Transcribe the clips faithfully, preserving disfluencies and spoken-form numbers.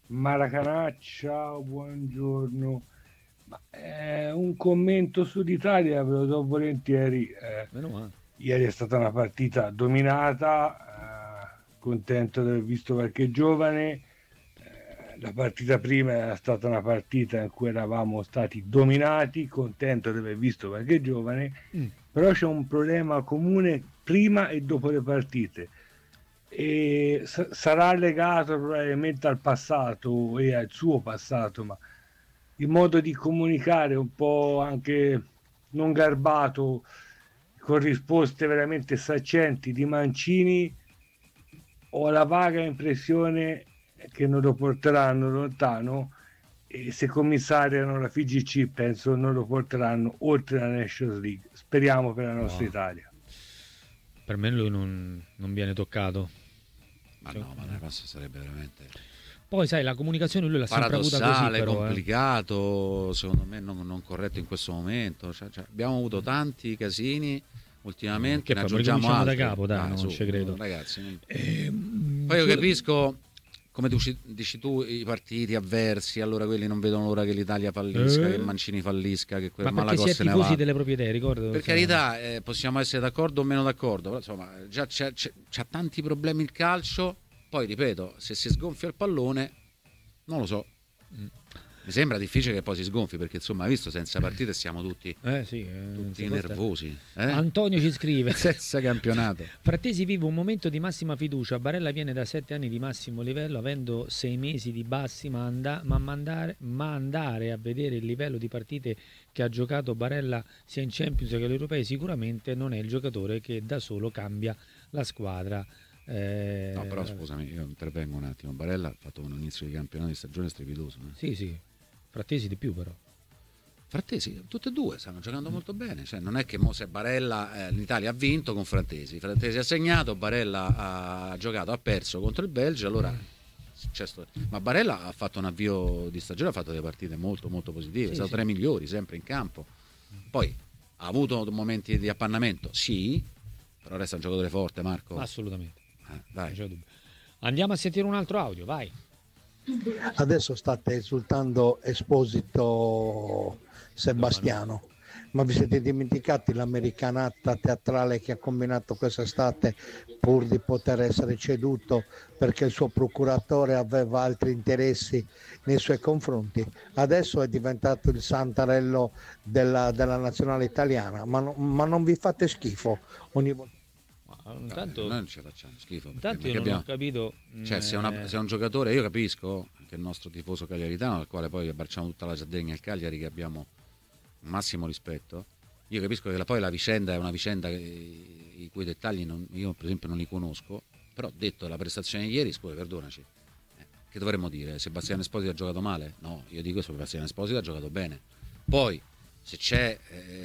Maracanà, ciao, buongiorno. Ma, eh, un commento sull'Italia ve lo do volentieri. Eh, Meno male. ieri è stata una partita dominata, eh, contento di aver visto qualche giovane. Eh, la partita prima era stata una partita in cui eravamo stati dominati, contento di aver visto qualche giovane, Mm. però c'è un problema comune prima e dopo le partite e sa- sarà legato probabilmente al passato e al suo passato, ma il modo di comunicare un po' anche non garbato, con risposte veramente saccenti di Mancini, ho la vaga impressione che non lo porteranno lontano e se commissariano la F I G C penso non lo porteranno oltre la Nations League. Speriamo per la nostra Wow. Italia. Per me lui non, non viene toccato. Ma Cioè, no, ma una cosa sarebbe veramente poi sai, la comunicazione lui l'ha sempre avuta così, paradossale, però. Eh. complicato, secondo me non, non corretto in questo momento. Cioè, cioè, abbiamo avuto tanti casini ultimamente, Che ne poi aggiungiamo ricominciamo da altri. capo, dai, Dai, no, non su, ci credo. ragazzi. non- Ehm, Poi io su- capisco, come tu dici, dici tu, i partiti avversi, allora quelli non vedono l'ora che l'Italia fallisca, Eh? che Mancini fallisca, che quel Ma perché si Malagò è se ne tifosi va. delle proprie idee, ricordo? Per carità, eh, possiamo essere d'accordo o meno d'accordo, però insomma, già c'è, c'è, c'ha tanti problemi il calcio. Poi ripeto, se si sgonfia il pallone, non lo so. Mi sembra difficile che poi si sgonfi perché insomma, hai visto, senza partite siamo tutti, Eh sì, eh, tutti si può stare. nervosi. Eh? Antonio ci scrive: Senza campionato. Frattesi vive un momento di massima fiducia. Barella viene da sette anni di massimo livello, avendo sei mesi di bassi, ma, anda- ma mandare, ma andare a vedere il livello di partite che ha giocato Barella sia in Champions che agli europei sicuramente non è il giocatore che da solo cambia la squadra. Eh, No, però scusami, io intervengo un attimo. Barella ha fatto un inizio di campionato di stagione strepitoso. Eh? Sì, sì, Frattesi di più però. Frattesi, tutte e due stanno giocando molto bene. Cioè, non è che mo se Barella, eh, l'Italia ha vinto con Frattesi, Frattesi ha segnato, Barella ha giocato, ha perso contro il Belgio, allora c'è sto- ma Barella ha fatto un avvio di stagione, ha fatto delle partite molto molto positive, Sì, è stato sì. tra i migliori sempre in campo. Poi ha avuto momenti di appannamento, sì, però resta un giocatore forte, Marco. Assolutamente. Eh, Non dai. c'è dubbio. Andiamo a sentire un altro audio, vai. Adesso state esultando Esposito Sebastiano, ma vi siete dimenticati l'americanata teatrale che ha combinato quest'estate pur di poter essere ceduto perché il suo procuratore aveva altri interessi nei suoi confronti? Adesso è diventato il santarello della, della nazionale italiana, ma, no- ma non vi fate schifo ogni volta? Ma intanto, Noi non ci facciamo schifo. perché- intanto io perché non abbiamo- ho capito. Cioè, se, una- eh, se è un giocatore, io capisco che il nostro tifoso cagliaritano, al quale poi abbracciamo tutta la Sardegna e il Cagliari, che abbiamo un massimo rispetto, io capisco che la- poi la vicenda è una vicenda che, i cui dettagli non- io per esempio non li conosco, però detto la prestazione di ieri, scusa, perdonaci, eh, che dovremmo dire? Sebastiano Esposito ha giocato male? No, io dico che Sebastiano Esposito ha giocato bene. Poi, se c'è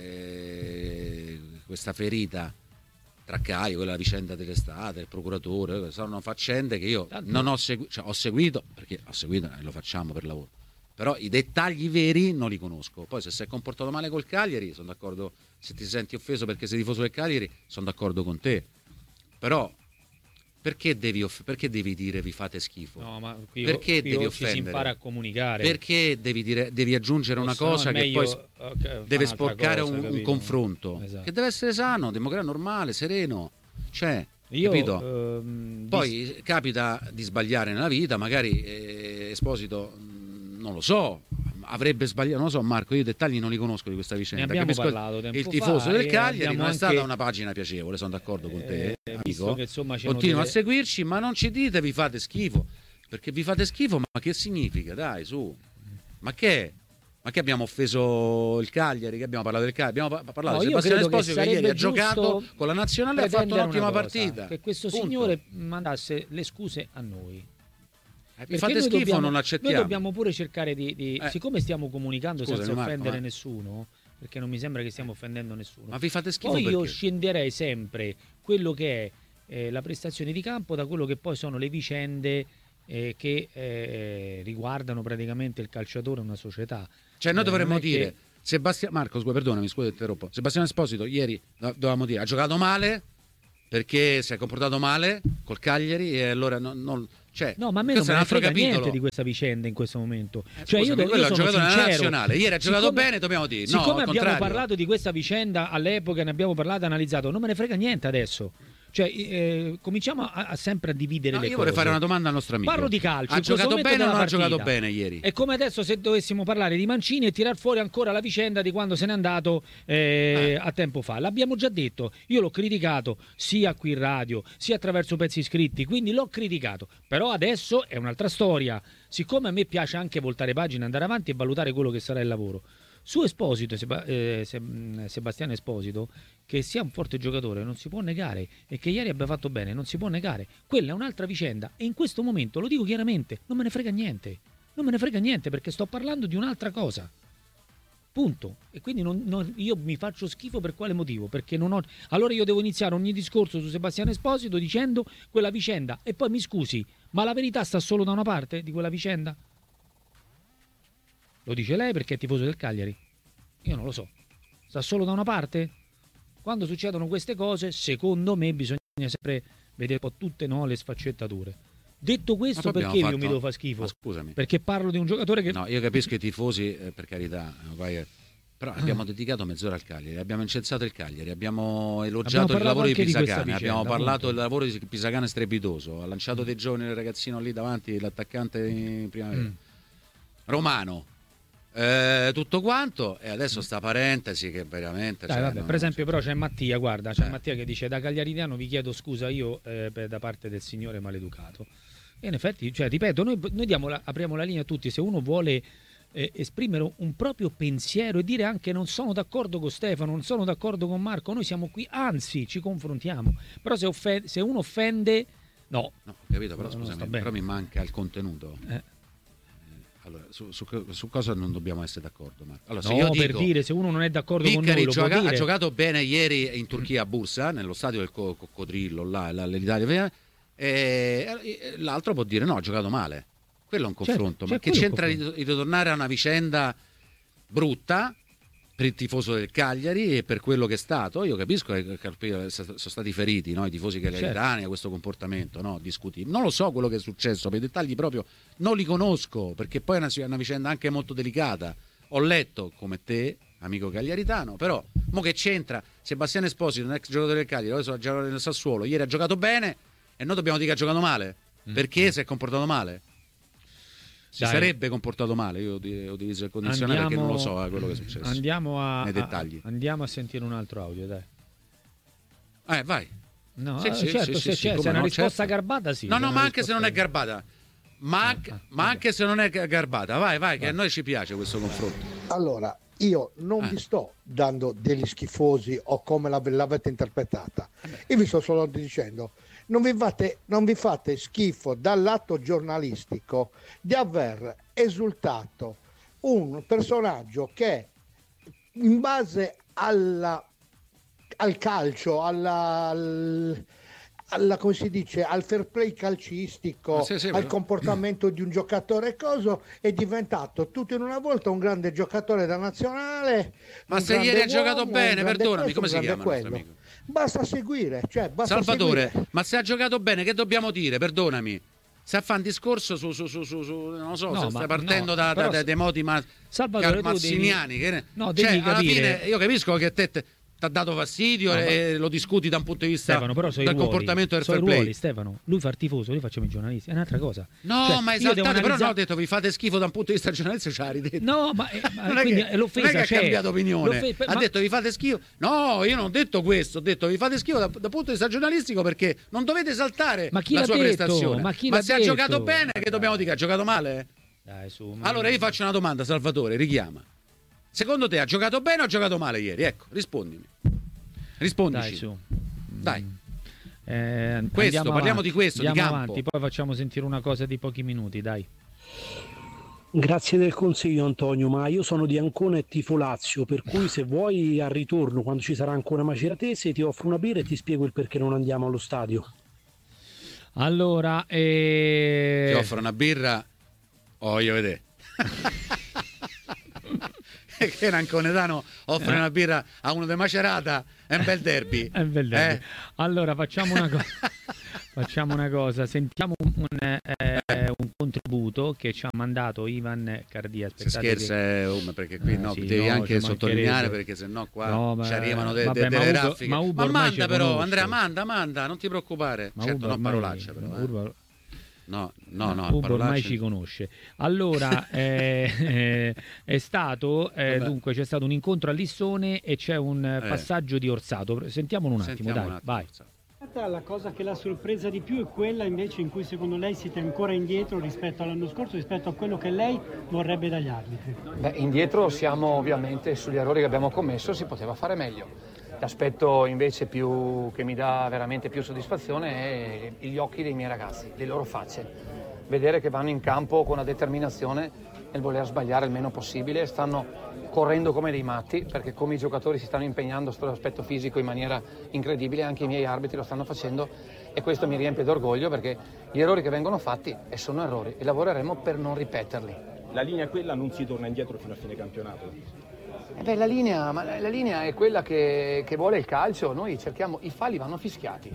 eh, questa ferita tra Caio, quella vicenda dell'estate, il procuratore, sono faccende che io Tanto- non ho seguito, cioè, ho seguito, perché ho seguito e lo facciamo per lavoro, però i dettagli veri non li conosco. Poi se si è comportato male col Cagliari, sono d'accordo, se ti senti offeso perché sei tifoso del Cagliari, sono d'accordo con te. Però perché devi, off- perché devi dire vi fate schifo? No, ma qui, Perché qui devi o ci si offendere? impara a comunicare. Perché devi, dire, devi aggiungere O una se no è cosa che meglio, poi eh, che fa deve un'altra sporcare cosa, un, un capito? confronto Esatto. che deve essere sano, democratico, normale, sereno. Cioè, Io, capito? ehm, Poi capita di sbagliare nella vita, magari eh, Esposito, mh, non lo so, avrebbe sbagliato, non lo so Marco, io i dettagli non li conosco di questa ne vicenda. abbiamo Capisco parlato tempo il tifoso fa del e Cagliari abbiamo non è anche- stata una pagina piacevole, sono d'accordo con te, Eh, visto amico. che, insomma, c'erano Continua delle- a seguirci, ma non ci dite vi fate schifo, perché vi fate schifo, ma che significa? Dai, su. Ma che? Ma che abbiamo offeso il Cagliari? Che abbiamo parlato del Cagliari? Abbiamo pa- parlato No, di io Sebastiano credo che Esposito che ieri sarebbe ha giocato giusto con la nazionale e ha fatto pretendere un'ottima una cosa, partita. che questo Punto. signore mandasse le scuse a noi. Eh, vi Perché fate noi schifo, dobbiamo, non accettiamo. Noi dobbiamo pure cercare di, di- Eh. siccome stiamo comunicando Scusami, senza Marco, offendere ma- nessuno, perché non mi sembra che stiamo offendendo nessuno. Ma vi fate schifo Poi io perché? scenderei sempre quello che è eh, la prestazione di campo da quello che poi sono le vicende eh, che eh, riguardano praticamente il calciatore e una società. Cioè noi Eh, dovremmo non è dire che- Sebastiano Marco, scusa, perdonami, scusa, ti interrompo. Sebastiano Esposito ieri do- dovevamo dire ha giocato male perché si è comportato male col Cagliari e allora non, non- Cioè, no, ma a me non me ne frega capitolo. niente di questa vicenda in questo momento. Eh, cioè, scusami, io, quello io ha sono giocato nella sincero. nazionale. Ieri ha giocato Siccome- bene, dobbiamo dire. No, Siccome al abbiamo contrario. parlato di questa vicenda all'epoca, ne abbiamo parlato e analizzato, non me ne frega niente adesso. Cioè, eh, cominciamo a, a sempre a dividere No, le io cose. vorrei fare una domanda al nostro amico. Parlo di calcio. Ha in questo giocato momento bene o non della ha giocato partita. bene ieri? È come adesso se dovessimo parlare di Mancini e tirar fuori ancora la vicenda di quando se n'è andato eh, Eh. a tempo fa. L'abbiamo già detto, io l'ho criticato sia qui in radio, sia attraverso pezzi scritti, quindi l'ho criticato. Però adesso è un'altra storia. Siccome a me piace anche voltare pagina, andare avanti e valutare quello che sarà il lavoro. Su Esposito, Seba- eh, Se- Sebastiano Esposito, che sia un forte giocatore non si può negare e che ieri abbia fatto bene non si può negare. Quella è un'altra vicenda e in questo momento, lo dico chiaramente, non me ne frega niente. Non me ne frega niente perché sto parlando di un'altra cosa. Punto. E quindi non- non- io mi faccio schifo per quale motivo? Perché non ho... Allora io devo iniziare ogni discorso su Sebastiano Esposito dicendo quella vicenda e poi mi scusi, ma la verità sta solo da una parte di quella vicenda? Lo dice lei perché è tifoso del Cagliari? Io non lo so. Sta solo da una parte? Quando succedono queste cose, secondo me bisogna sempre vedere un po' tutte, no, le sfaccettature. Detto questo, Ma poi perché io abbiamo mi fatto- devo fare schifo? Ma scusami. Perché parlo di un giocatore che... No, io capisco i tifosi, eh, per carità, vai, eh, però Ah. abbiamo dedicato mezz'ora al Cagliari, abbiamo incensato il Cagliari, abbiamo elogiato Abbiamo il parlato lavoro di anche di questa Pisacane, vicenda, abbiamo parlato appunto. del lavoro di Pisacane strepitoso, ha lanciato dei giovani, il ragazzino lì davanti, l'attaccante in primavera. Mm. Romano, eh, tutto quanto, e adesso sta parentesi che veramente... Dai, cioè, vabbè, no, per esempio, però c'è Mattia, guarda, c'è Eh. Mattia che dice: da cagliaritano vi chiedo scusa io eh, per- da parte del signore maleducato. E in effetti, cioè, ripeto, noi, noi diamo la- apriamo la linea a tutti. Se uno vuole eh, esprimere un proprio pensiero e dire anche non sono d'accordo con Stefano, non sono d'accordo con Marco, noi siamo qui, anzi, ci confrontiamo. Però se, offe- se uno offende, no. No, ho capito, però No, non sta scusami, bene. però mi manca il contenuto. Eh. Allora, su, su- su cosa non dobbiamo essere d'accordo, Marco? Allora, se No, io per dico, dire, se uno non è d'accordo con noi, Piccari lo può gioca- ha dire. giocato bene ieri in Turchia a Bursa, nello stadio del co- coccodrillo, là, là, l'Italia, e l'altro può dire no, ha giocato male. Quello è un Certo, confronto, cioè, ma che quello è un c'entra di, confronto. di ritornare a una vicenda brutta per il tifoso del Cagliari e per quello che è stato? Io capisco che che sono stati feriti, no? I tifosi cagliaritani Certo. a questo comportamento, no? Discutibile. Non lo so quello che è successo, per i dettagli proprio non li conosco, perché poi è una, è una vicenda anche molto delicata. Ho letto, come te, amico cagliaritano, però mo che c'entra Sebastiano Esposito, un ex giocatore del Cagliari, adesso ha giocato nel Sassuolo, ieri ha giocato bene e noi dobbiamo dire che ha giocato male, perché si è comportato male. Si Dai. sarebbe comportato male, io ho diviso il condizionale perché non lo so eh, quello che è successo. Andiamo a, nei dettagli. a- andiamo a sentire un altro audio, dai. Eh, vai. No, Sì, eh, sì, certo, sì, se, sì, c'è- come se è una no, risposta certo. garbata, sì. No, se è no, una ma anche se non è risposta- garbata. Ma anche, ah, ma vabbè. anche se non è garbata, vai, vai, che a noi ci piace questo confronto. Allora, io non Eh. vi sto dando degli schifosi o come l'ave- l'avete interpretata. Io vi sto solo dicendo, non vi fate, non vi fate schifo dal lato giornalistico di aver esultato un personaggio che in base alla, al calcio, alla, al- alla, come si dice, al fair play calcistico, Ah, sì, sì, al però- comportamento di un giocatore e coso, è diventato tutto in una volta un grande giocatore da nazionale. Ma un se grande ieri ha giocato uomo, un bene, grande perdonami, questo, come un si grande chiama il nostro quello. amico? Basta seguire, cioè basta Salvatore, seguire. ma se ha giocato bene, che dobbiamo dire? Perdonami. Se fa un discorso su, su, su, su, su- non lo so, No, se ma stai partendo no, da, da- però da- se- dei moti ma, Salvatore, tu mazziniani, devi- che ne- no, cioè, devi alla capire- fine io capisco che te ti ha dato fastidio No, e lo discuti da un punto di vista Stefano, però sono i del ruoli. comportamento del sono fair i play. ruoli, Stefano. Lui fa il tifoso, noi facciamo i giornalisti, è un'altra cosa. No, Cioè, ma io devo esaltate, però no, analizzare- ho detto vi fate schifo da un punto di vista giornalistico, c'ha ridetto. No, ma, eh, ma non è quindi che, è l'offesa non è che c'è. ha cambiato opinione, L'offesa- ha ma- detto vi fate schifo. No, io non ho detto questo, ho detto vi fate schifo da- dal punto di vista giornalistico perché non dovete esaltare Ma chi la l'ha sua detto? prestazione. Ma chi l'ha se ha detto? giocato bene, che Ma dobbiamo dai. dire? Ha giocato male? Dai, su, ma- Allora io faccio una domanda, Salvatore, richiama. Secondo te ha giocato bene o ha giocato male ieri? Ecco, rispondimi. Rispondici. Dai, su. Dai. Eh, Questo, andiamo parliamo avanti, di questo, di andiamo campo. avanti, poi facciamo sentire una cosa di pochi minuti, dai. Grazie del consiglio Antonio, ma io sono di Ancona e tifo Lazio, per cui se vuoi al ritorno, quando ci sarà ancora Maceratese, ti offro una birra e ti spiego il perché non andiamo allo stadio. Allora, eh... Ti offro una birra, oh, voglio vedere. Che un anconetano offre Eh. una birra a uno di Macerata, è un bel derby. È un bel derby. Eh? Allora facciamo una cosa. Facciamo una cosa, sentiamo un, un, eh, un contributo che ci ha mandato Ivan Cardia. Se scherza che... è um, perché qui no, sì, devi no, anche ci sottolineare perché sennò qua no, ma... ci arrivano de, Vabbè, de, delle ma Ugo, raffiche. Ma, ma manda però, conosce. Andrea, manda, manda, non ti preoccupare. Ma certo, Ugo non ormai, parolaccia però. Eh. Ugo... No, no, no, Ugo ormai ci conosce. Allora, eh, eh, è stato, eh, dunque, c'è stato un incontro a Lissone e c'è un eh. passaggio di Orsato. Sentiamolo un attimo, Sentiamo dai, un attimo, vai. Orsato. La cosa che l'ha sorpresa di più è quella invece in cui secondo lei siete ancora indietro rispetto all'anno scorso, rispetto a quello che lei vorrebbe dagli arbitri. Beh, indietro siamo ovviamente sugli errori che abbiamo commesso, si poteva fare meglio. L'aspetto invece più che mi dà veramente più soddisfazione è gli occhi dei miei ragazzi, le loro facce. Vedere che vanno in campo con una determinazione nel voler sbagliare il meno possibile, stanno correndo come dei matti, perché come i giocatori si stanno impegnando sull'aspetto fisico in maniera incredibile, anche i miei arbitri lo stanno facendo e questo mi riempie d'orgoglio perché gli errori che vengono fatti e sono errori e lavoreremo per non ripeterli. La linea è quella, non si torna indietro fino a fine campionato? Eh beh, la linea, ma la linea è quella che, che vuole il calcio, noi cerchiamo, i falli vanno fischiati,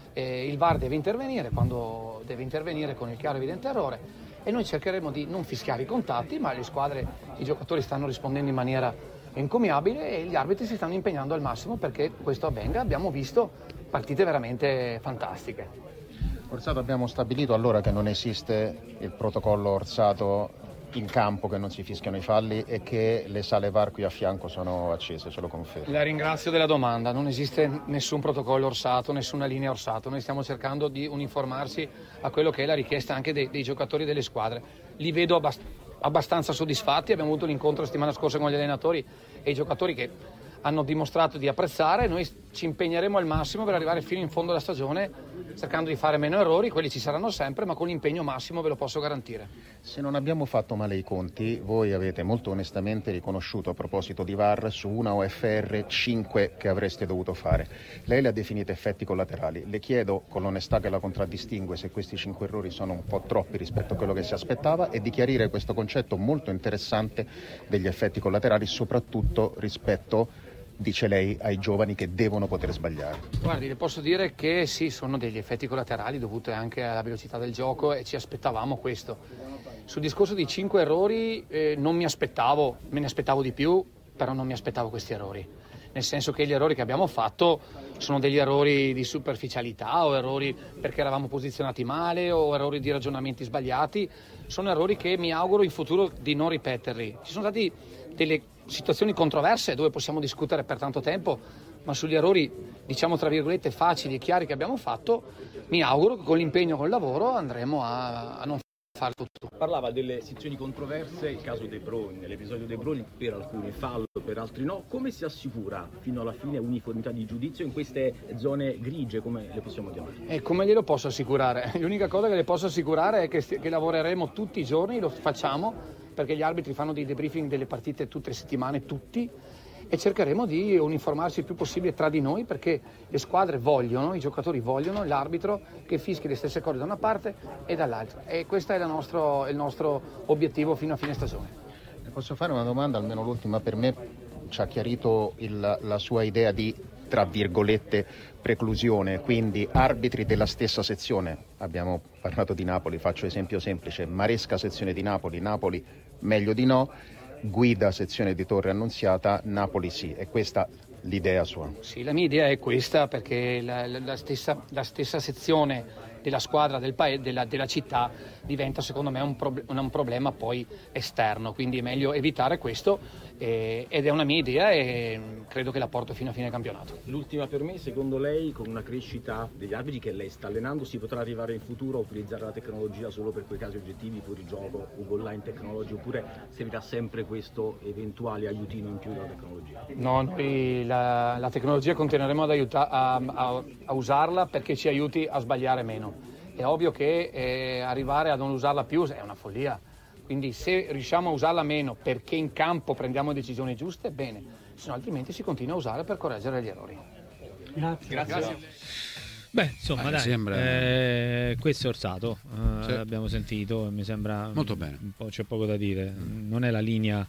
e il V A R deve intervenire quando deve intervenire con il chiaro e evidente errore. E noi cercheremo di non fischiare i contatti, ma le squadre, i giocatori stanno rispondendo in maniera encomiabile e gli arbitri si stanno impegnando al massimo perché questo avvenga. Abbiamo visto partite veramente fantastiche. Orsato, abbiamo stabilito allora che non esiste il protocollo Orsato in campo, che non si fischiano i falli e che le sale V A R qui a fianco sono accese, ce lo confermo. La ringrazio della domanda, non esiste nessun protocollo Orsato, nessuna linea Orsato, noi stiamo cercando di uniformarsi a quello che è la richiesta anche dei, dei giocatori delle squadre. Li vedo abbast- abbastanza soddisfatti, abbiamo avuto l'incontro la settimana scorsa con gli allenatori e i giocatori che hanno dimostrato di apprezzare, noi ci impegneremo al massimo per arrivare fino in fondo alla stagione cercando di fare meno errori, quelli ci saranno sempre, ma con l'impegno massimo ve lo posso garantire. Se non abbiamo fatto male i conti, voi avete molto onestamente riconosciuto a proposito di V A R su una O F R cinque che avreste dovuto fare. Lei le ha definite effetti collaterali. Le chiedo con l'onestà che la contraddistingue se questi cinque errori sono un po' troppi rispetto a quello che si aspettava e di chiarire questo concetto molto interessante degli effetti collaterali, soprattutto rispetto, dice lei, ai giovani che devono poter sbagliare. Guardi, le posso dire che sì, sono degli effetti collaterali dovuti anche alla velocità del gioco e ci aspettavamo questo. Sul discorso di cinque errori eh, non mi aspettavo, me ne aspettavo di più, però non mi aspettavo questi errori. Nel senso che gli errori che abbiamo fatto sono degli errori di superficialità o errori perché eravamo posizionati male o errori di ragionamenti sbagliati. Sono errori che mi auguro in futuro di non ripeterli. Ci sono stati delle situazioni controverse dove possiamo discutere per tanto tempo, ma sugli errori, diciamo tra virgolette, facili e chiari che abbiamo fatto, mi auguro che con l'impegno, con il lavoro andremo a, a non fare tutto. Parlava delle situazioni controverse, il caso De Bruyne, l'episodio De Bruyne, per alcuni fallo, per altri no. Come si assicura fino alla fine uniformità di giudizio in queste zone grigie, come le possiamo chiamare? E come glielo posso assicurare? L'unica cosa che le posso assicurare è che, che lavoreremo tutti i giorni, lo facciamo, perché gli arbitri fanno dei debriefing delle partite tutte le settimane, tutti, e cercheremo di uniformarci il più possibile tra di noi perché le squadre vogliono, i giocatori vogliono l'arbitro che fischi le stesse cose da una parte e dall'altra e questo è, nostro, è il nostro obiettivo fino a fine stagione. Le posso fare una domanda, almeno l'ultima per me, ci ha chiarito il, la sua idea di, tra virgolette, preclusione, quindi arbitri della stessa sezione. Abbiamo parlato di Napoli, faccio esempio semplice, Maresca sezione di Napoli, Napoli meglio di no, Guida sezione di Torre Annunziata, Napoli sì, è questa l'idea sua? Sì, la mia idea è questa perché la, la, la, stessa, la stessa sezione della squadra del paese, della, della città diventa secondo me un, prob- un problema poi esterno, quindi è meglio evitare questo eh, ed è una mia idea e credo che la porto fino a fine campionato. L'ultima per me, secondo lei con una crescita degli arbitri che lei sta allenando si potrà arrivare in futuro a utilizzare la tecnologia solo per quei casi oggettivi, fuori gioco, Google Line Technology, oppure servirà sempre questo eventuale aiutino in più della tecnologia? No, noi la, la tecnologia continueremo ad aiuta- a, a, a usarla perché ci aiuti a sbagliare meno. È ovvio che eh, arrivare a non usarla più è una follia, quindi se riusciamo a usarla meno perché in campo prendiamo decisioni giuste, bene, se no altrimenti si continua a usare per correggere gli errori. Grazie. Grazie. Grazie. Beh, insomma, ah, dai, sembra... eh, questo è Orsato, eh, sì. L'abbiamo sentito, mi sembra molto bene. Un po', c'è poco da dire, non è la linea.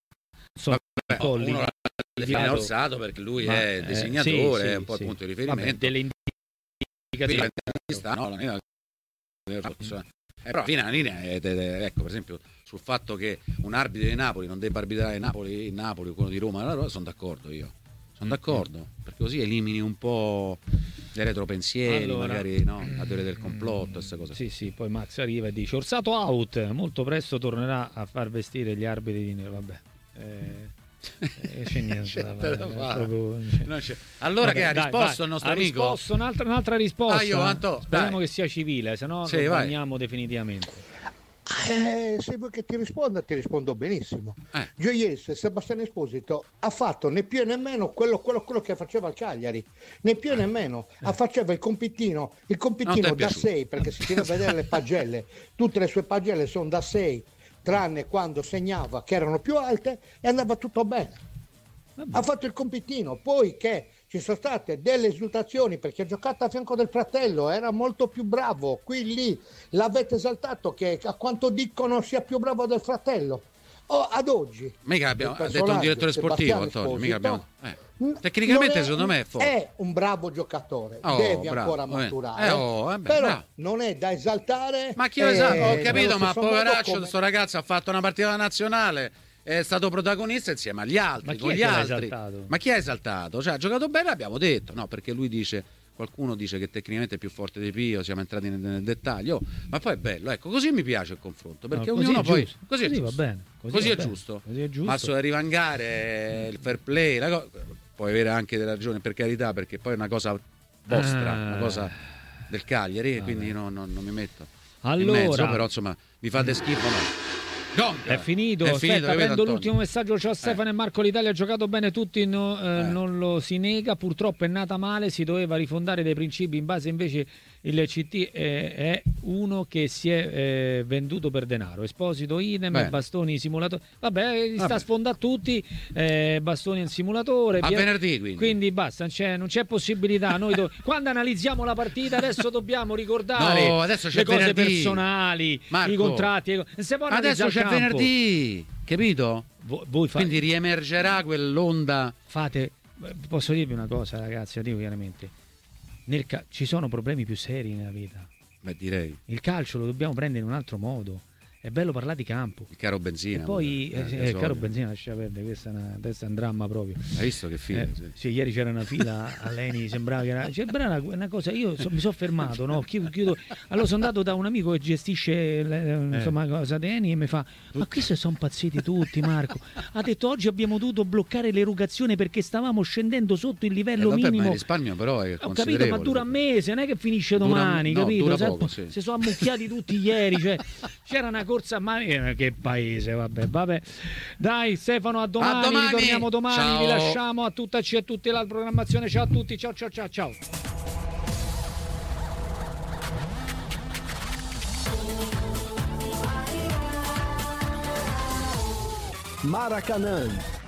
Sono Vabbè, un po' uno l'ha Orsato perché lui è disegnatore, eh, sì, è un po' sì. il punto di riferimento. Vabbè, delle mica qui sì. la sta, no, la, eh, però alla fine la linea è, è, è, ecco, per esempio sul fatto che un arbitro di Napoli non debba arbitrare Napoli in Napoli o quello di Roma, sono d'accordo io. Sono d'accordo, perché così elimini un po' dei retropensieri, allora, magari no, la teoria del complotto, queste cose. Sì, sì, poi Max arriva e dice Orsato out, molto presto tornerà a far vestire gli arbitri di nero, vabbè. Eh... Eh, c'è niente c'è da fare, proprio... non c'è. Allora vabbè, che ha risposto dai, dai. il nostro ha amico? Risposto, un'altra, un'altra risposta. Ah, io, Anto, speriamo dai. che sia civile, se no sì, lo bagniamo definitivamente. Eh, se vuoi che ti risponda, ti rispondo benissimo. Eh. Gioiese, Sebastiano Esposito ha fatto né più né meno quello, quello, quello che faceva il Cagliari, né più né meno. Eh. Faceva il compitino, il compitino da sei, perché si tira a vedere le pagelle, tutte le sue pagelle sono da sei, tranne quando segnava che erano più alte e andava tutto bene. Vabbè. Ha fatto il compitino, poi che ci sono state delle esultazioni perché ha giocato a fianco del fratello, era molto più bravo, qui lì l'avete esaltato che a quanto dicono sia più bravo del fratello. Oh, ad oggi mica abbiamo ha detto un direttore sportivo, Antonio, mica abbiamo, eh. Tecnicamente è, secondo me è forte. È un bravo giocatore, oh, deve bravo, ancora maturare, eh, oh, vabbè, però bravo. non è da esaltare. Ma chi lo sa? Eh, Ho capito, ma poveraccio, come... questo ragazzo ha fatto una partita nazionale, è stato protagonista insieme agli altri. Ma chi con è gli che altri. esaltato? Ma chi ha esaltato? Cioè, ha giocato bene, abbiamo detto, no? Perché lui dice, qualcuno dice che tecnicamente è più forte di Pio, siamo entrati nel, nel dettaglio, oh, ma poi è bello, ecco, così mi piace il confronto, perché no, ognuno poi così, così, così è va bene, così, così, va è, bene. giusto. Così è giusto. Ma su rivangare, il fair play, la co- puoi avere anche delle ragioni, per carità, perché poi è una cosa vostra, ah. una cosa del Cagliari, ah, quindi no, no, non mi metto allora, in mezzo, però insomma vi fate schifo, no? Gong. È finito, è aspetta, finito prendo Antonio. l'ultimo messaggio. Ciao Stefano eh. e Marco, l'Italia ha giocato bene, tutti no, eh, eh. non lo si nega, purtroppo è nata male, si doveva rifondare dei principi in base, invece il C T è, è uno che si è eh, venduto per denaro. Esposito idem, bene. Bastoni simulatore, vabbè, sta vabbè. a sfondare tutti, eh, Bastoni in simulatore a Pier... venerdì quindi. Quindi basta, non c'è, non c'è possibilità. Noi do... quando analizziamo la partita adesso dobbiamo ricordare no, adesso c'è le cose venerdì. personali, Marco. i contratti, non si può adesso c'è campo. venerdì, capito? Vo- voi fate... Quindi riemergerà quell'onda. Fate, posso dirvi una cosa, ragazzi, lo dico chiaramente, nel ca- ci sono problemi più seri nella vita. Beh, direi. Il calcio lo dobbiamo prendere in un altro modo. È bello parlare di campo. Il caro benzina. E poi eh, eh, il caro benzina lascia perdere, questa è, una, questa è un dramma proprio. Hai visto che fine? Eh, sì. sì, ieri c'era una fila a Leni, sembrava che era, sembrava una, una cosa, io so, mi sono fermato, no? Chiudo, chiudo. Allora sono andato da un amico che gestisce le, insomma, cosa di Eni e mi fa ma qui se sono impazziti tutti, Marco. Ha detto oggi abbiamo dovuto bloccare l'erogazione perché stavamo scendendo sotto il livello eh, vabbè, minimo. Ma il risparmio però è ho capito, ma dura un mese, non è che finisce domani, dura, capito? No, dura Se, poco, sì. Si sono ammucchiati tutti ieri, cioè c'era una corsa a mano. Che paese, vabbè, vabbè. Dai Stefano, a domani, a domani. Ritorniamo domani, ciao. Vi lasciamo a tuttaci e a tutti la programmazione. Ciao a tutti, ciao ciao ciao ciao. Maracanã